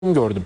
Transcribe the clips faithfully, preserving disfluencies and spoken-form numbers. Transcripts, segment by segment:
gördüm.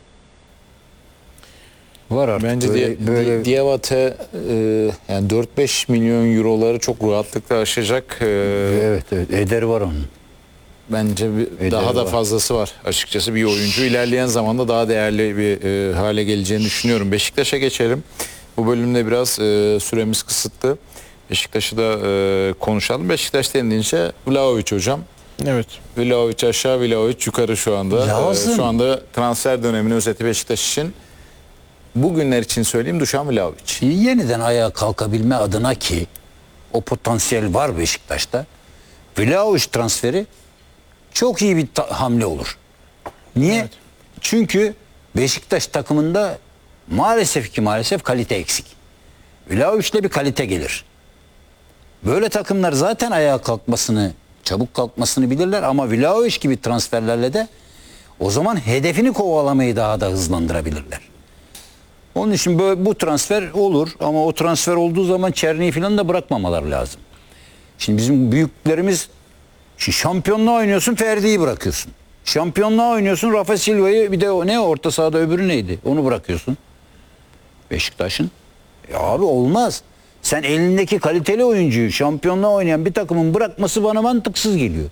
Var artık. Bence böyle, böyle, böyle... Diabate e, yani dört beş milyon euroları çok rahatlıkla aşacak. E, Evet, evet. Ederi var onun. Bence bir, Ederi daha da var. fazlası var. Açıkçası bir oyuncu ilerleyen zamanda daha değerli bir e, hale geleceğini düşünüyorum. Beşiktaş'a geçelim. Bu bölümde biraz e, süremiz kısıtlı. Beşiktaş'ı da e, konuşalım. Beşiktaş denilince Vlahovic hocam. Evet. Vlahovic aşağı, Vlahovic yukarı şu anda. Lazım. E, şu anda transfer döneminin özeti Beşiktaş için. Bugünler için söyleyeyim, Dušan Vlahovic. Yeniden ayağa kalkabilme adına ki o potansiyel var Beşiktaş'ta. Vlahovic transferi çok iyi bir hamle olur. Niye? Evet. Çünkü Beşiktaş takımında maalesef ki maalesef kalite eksik. Vlahovic'le bir kalite gelir. Böyle takımlar zaten ayağa kalkmasını, çabuk kalkmasını bilirler ama Vlahovic gibi transferlerle de o zaman hedefini kovalamayı daha da hızlandırabilirler. Onun için böyle bu transfer olur ama o transfer olduğu zaman Çerni'yi falan da bırakmamaları lazım. Şimdi bizim büyüklerimiz şimdi şampiyonluğa oynuyorsun, Ferdi'yi bırakıyorsun. Şampiyonluğa oynuyorsun, Rafa Silva'yı, bir de o ne orta sahada öbürü neydi? Onu bırakıyorsun. Beşiktaş'ın. Ya abi olmaz. Sen elindeki kaliteli oyuncuyu şampiyonluğa oynayan bir takımın bırakması bana mantıksız geliyor.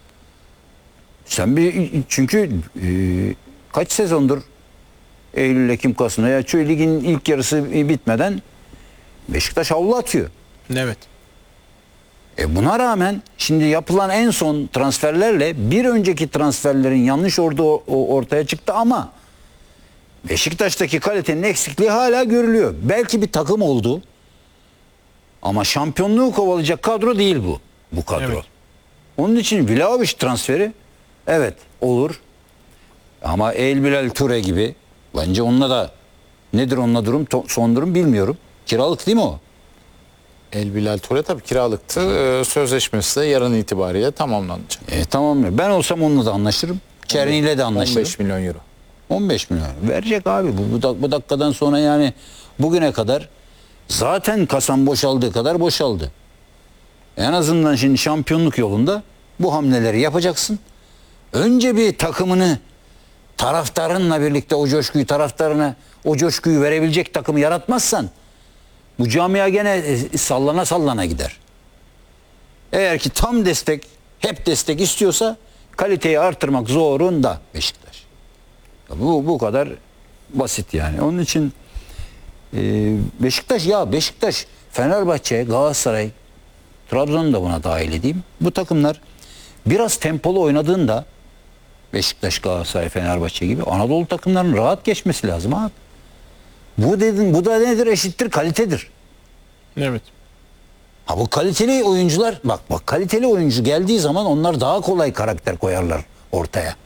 Sen bir çünkü e, kaç sezondur Eylül, Ekim, Kasım'da ya şu ligin ilk yarısı bitmeden Beşiktaş havlu atıyor. Evet. E buna rağmen şimdi yapılan en son transferlerle bir önceki transferlerin yanlış orada ortaya çıktı ama Beşiktaş'taki kalitenin eksikliği hala görülüyor. Belki bir takım oldu ama şampiyonluğu kovalayacak kadro değil bu. Bu kadro. Evet. Onun için Vlahovic transferi evet olur. Ama El Bilal Ture gibi bence onunla da nedir onunla durum son durum bilmiyorum. Kiralık değil mi o? El Bilal Ture tabii kiralıktı. Ee, sözleşmesi de yarın itibariyle tamamlanacak. E, tamam. Ben olsam onunla da anlaşırım. Çerni ile de anlaşırım. on beş milyon euro. on beş milyon. Verecek abi. Bu, bu, bu dakikadan sonra yani bugüne kadar zaten kasan boşaldığı kadar boşaldı. En azından şimdi şampiyonluk yolunda bu hamleleri yapacaksın. Önce bir takımını taraftarınla birlikte o coşkuyu taraftarına o coşkuyu verebilecek takımı yaratmazsan bu camia gene sallana sallana gider. Eğer ki tam destek, hep destek istiyorsa kaliteyi artırmak zorunda Beşiktaş. Bu bu kadar basit yani. Onun için e, Beşiktaş ya Beşiktaş, Fenerbahçe, Galatasaray, Trabzon'u da buna dahil edeyim. Bu takımlar biraz tempolu oynadığında Beşiktaş, Galatasaray, Fenerbahçe gibi Anadolu takımlarının rahat geçmesi lazım abi. Bu dedin, bu da nedir? Eşittir kalitedir. Evet. Ha bu kaliteli oyuncular bak bak kaliteli oyuncu geldiği zaman onlar daha kolay karakter koyarlar ortaya.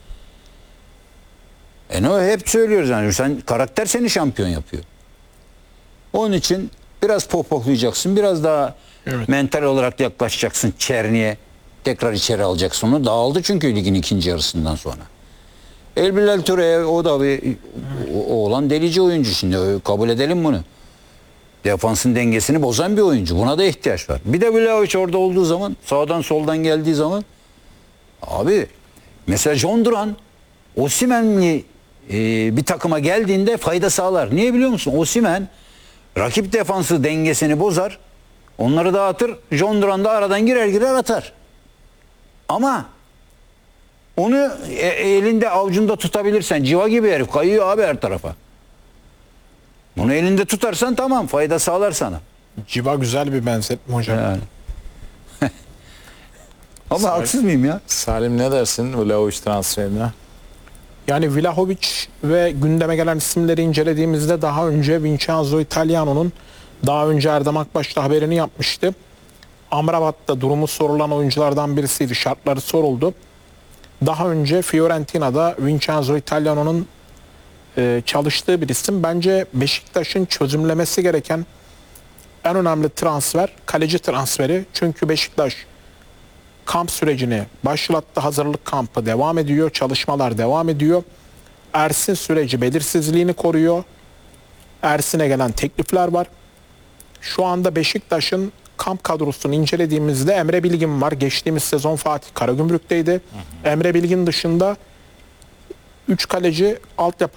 E ne hep söylüyoruz yani sen karakter seni şampiyon yapıyor. Onun için biraz pohpohlayacaksın, biraz daha Evet. mental olarak yaklaşacaksın Çerni'ye. Tekrar içeri alacaksın onu. Dağıldı çünkü ligin ikinci yarısından sonra. El Bilal Ture'ye o da bir o, oğlan delici oyuncu şimdi kabul edelim bunu. Defansın dengesini bozan bir oyuncu. Buna da ihtiyaç var. Bir de Vlahovic orada olduğu zaman sağdan soldan geldiği zaman abi mesela John Duran Osimhen'li e, bir takıma geldiğinde fayda sağlar. Niye biliyor musun? Osimhen rakip defansı dengesini bozar. Onları dağıtır. John Duran da aradan girer girer atar. Ama onu e, elinde avucunda tutabilirsen civa gibi herif kayıyor abi her tarafa. Bunu elinde tutarsan tamam fayda sağlar sana. Civa güzel bir benzetme hocam. Yani. Ama Salim, haksız mıyım ya? Salim ne dersin Vlahovic transferine? Yani Vlahovic ve gündeme gelen isimleri incelediğimizde daha önce Vincenzo Italiano'nun daha önce Erdem Akbaş'ta haberini yapmıştı. Amrabat'ta durumu sorulan oyunculardan birisiydi. Şartları soruldu. Daha önce Fiorentina'da Vincenzo Italiano'nun e, çalıştığı bir isim. Bence Beşiktaş'ın çözümlemesi gereken en önemli transfer kaleci transferi. Çünkü Beşiktaş kamp sürecini başlattı. Hazırlık kampı devam ediyor. Çalışmalar devam ediyor. Ersin süreci belirsizliğini koruyor. Ersin'e gelen teklifler var. Şu anda Beşiktaş'ın kamp kadrosunu incelediğimizde Emre Bilgin var. Geçtiğimiz sezon Fatih Karagümrük'teydi. Hı hı. Emre Bilgin dışında üç kaleci altyapı